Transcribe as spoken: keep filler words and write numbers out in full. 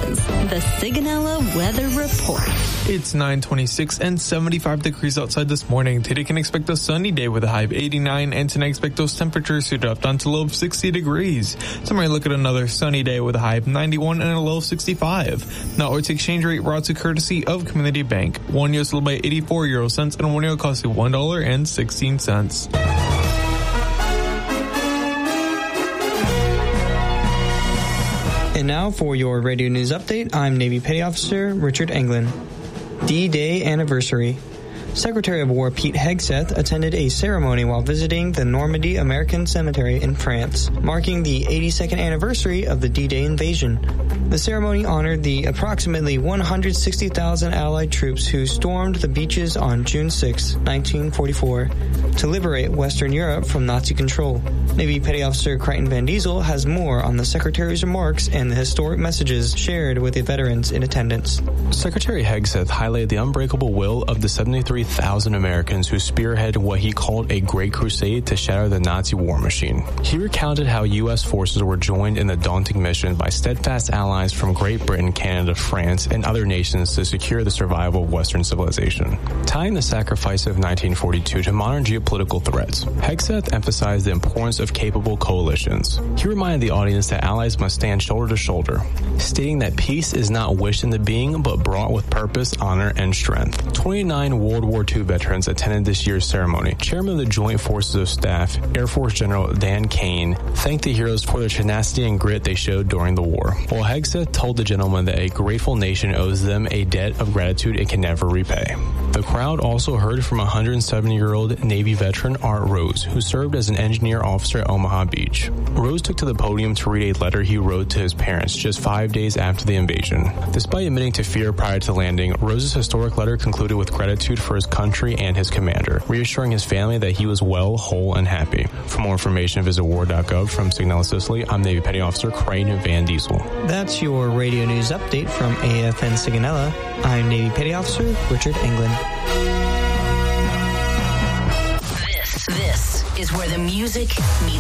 is the Sigonella Weather Report. It's nine twenty-six and seventy-five degrees outside this morning. Today can expect a sunny day with a high of eighty-nine, and tonight expect those temperatures to drop down to a low of sixty degrees. Tomorrow look at another sunny day with a high of ninety-one and a low of sixty-five. Now, our exchange rate brought to courtesy of Community Bank. One U S dollar by eighty-four euro cents, and one euro costs you one dollar and sixteen cents. And now for your radio news update, I'm Navy Petty Officer Richard Englund. D-Day Anniversary. Secretary of War Pete Hegseth attended a ceremony while visiting the Normandy American Cemetery in France, marking the eighty-second anniversary of the D-Day invasion. The ceremony honored the approximately one hundred sixty thousand Allied troops who stormed the beaches on June sixth, nineteen forty-four, to liberate Western Europe from Nazi control. Navy Petty Officer Crichton Van Diesel has more on the Secretary's remarks and the historic messages shared with the veterans in attendance. Secretary Hegseth highlighted the unbreakable will of the seventy-three thousand Americans who spearheaded what he called a great crusade to shatter the Nazi war machine. He recounted how U S forces were joined in the daunting mission by steadfast allies from Great Britain, Canada, France, and other nations to secure the survival of Western civilization. Tying the sacrifice of nineteen forty-two to modern geopolitical threats, Hegseth emphasized the importance of capable coalitions. He reminded the audience that allies must stand shoulder to shoulder, stating that peace is not wished into being but brought with purpose, honor, and strength. twenty-nine World War Two veterans attended this year's ceremony. Chairman of the Joint Forces of Staff, Air Force General Dan Kane, thanked the heroes for their tenacity and grit they showed during the war, while Hegseth told the gentleman that a grateful nation owes them a debt of gratitude it can never repay. The crowd also heard from one hundred seventy-year-old Navy veteran Art Rose, who served as an engineer officer at Omaha Beach. Rose took to the podium to read a letter he wrote to his parents just five days after the invasion. Despite admitting to fear prior to landing, Rose's historic letter concluded with gratitude for his country and his commander, reassuring his family that he was well, whole, and happy. For more information, visit war dot gov. From Sigonella, Sicily, I'm Navy Petty Officer Crichton Van Diesel. That's your radio news update from A F N Sigonella. I'm Navy Petty Officer Richard Englund. This, this is where the music meets